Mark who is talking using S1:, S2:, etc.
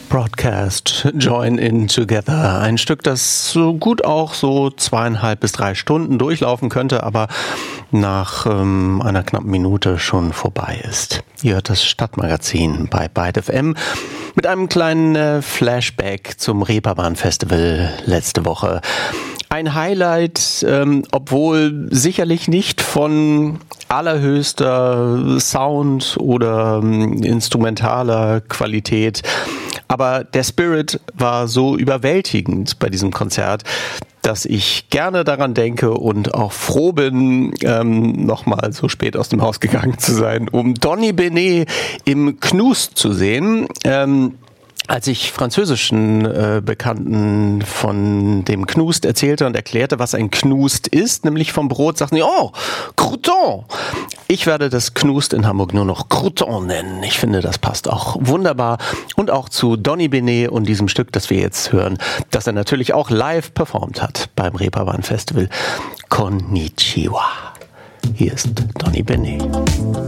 S1: Broadcast Join In Together. Ein Stück, das so gut auch so 2,5 bis 3 Stunden durchlaufen könnte, aber nach einer knappen Minute schon vorbei ist. Ihr hört das Stadtmagazin bei Byte FM mit einem kleinen Flashback zum Reeperbahn Festival letzte Woche. Ein Highlight, obwohl sicherlich nicht von allerhöchster Sound- oder instrumentaler Qualität. Aber der Spirit war so überwältigend bei diesem Konzert, dass ich gerne daran denke und auch froh bin, nochmal so spät aus dem Haus gegangen zu sein, um Donny Benet im Knust zu sehen. Als ich französischen Bekannten von dem Knust erzählte und erklärte, was ein Knust ist, nämlich vom Brot, sagten die, oh, Crouton. Ich werde das Knust in Hamburg nur noch Crouton nennen. Ich finde, das passt auch wunderbar. Und auch zu Donny Benet und diesem Stück, das wir jetzt hören, das er natürlich auch live performt hat beim Reeperbahn Festival. Konnichiwa. Hier ist Donny Benet.